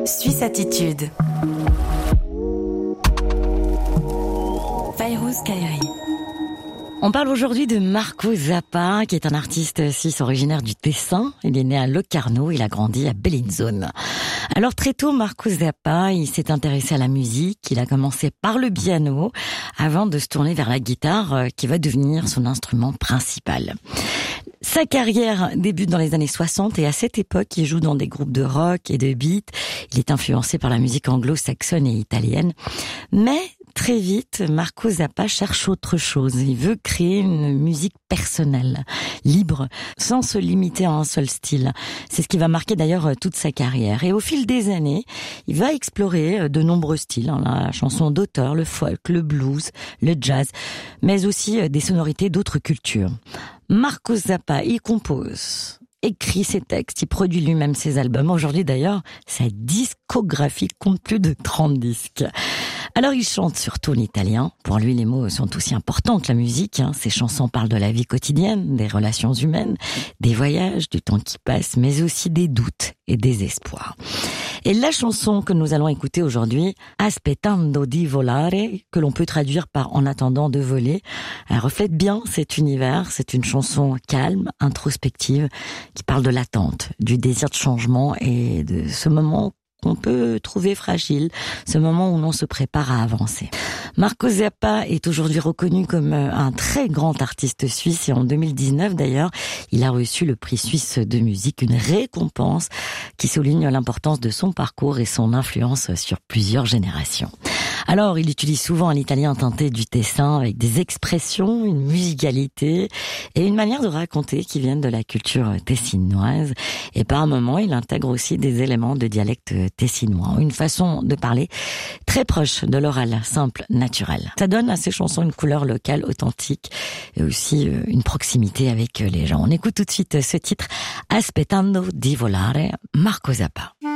Suisse Attitude. Fayrouz Kairi. On parle aujourd'hui de Marco Zappa, qui est un artiste suisse originaire du Tessin. Il est né à Locarno, il a grandi à Bellinzone. Alors très tôt, Marco Zappa, il s'est intéressé à la musique. Il a commencé par le piano, avant de se tourner vers la guitare, qui va devenir son instrument principal. Sa carrière débute dans les années 60 et à cette époque, il joue dans des groupes de rock et de beat. Il est influencé par la musique anglo-saxonne et italienne. Mais très vite, Marco Zappa cherche autre chose. Il veut créer une musique personnelle, libre, sans se limiter à un seul style. C'est ce qui va marquer d'ailleurs toute sa carrière. Et au fil des années, il va explorer de nombreux styles, la chanson d'auteur, le folk, le blues, le jazz, mais aussi des sonorités d'autres cultures. Marco Zappa, il compose, écrit ses textes, il produit lui-même ses albums. Aujourd'hui d'ailleurs, sa discographie compte plus de 30 disques. Alors il chante surtout en italien. Pour lui, les mots sont aussi importants que la musique. Ses chansons parlent de la vie quotidienne, des relations humaines, des voyages, du temps qui passe, mais aussi des doutes et des espoirs. Et la chanson que nous allons écouter aujourd'hui, Aspettando di volare, que l'on peut traduire par En attendant de voler, elle reflète bien cet univers. C'est une chanson calme, introspective, qui parle de l'attente, du désir de changement et de ce moment qu'on peut trouver fragile, ce moment où l'on se prépare à avancer. Marco Zappa est aujourd'hui reconnu comme un très grand artiste suisse et en 2019 d'ailleurs, il a reçu le prix suisse de musique, une récompense qui souligne l'importance de son parcours et son influence sur plusieurs générations. Alors, il utilise souvent un italien teinté du Tessin avec des expressions, une musicalité et une manière de raconter qui viennent de la culture tessinoise. Et par moments, il intègre aussi des éléments de dialecte tessinois, une façon de parler très proche de l'oral, simple, naturel. Ça donne à ces chansons une couleur locale, authentique et aussi une proximité avec les gens. On écoute tout de suite ce titre, Aspettando di volare, Marco Zappa.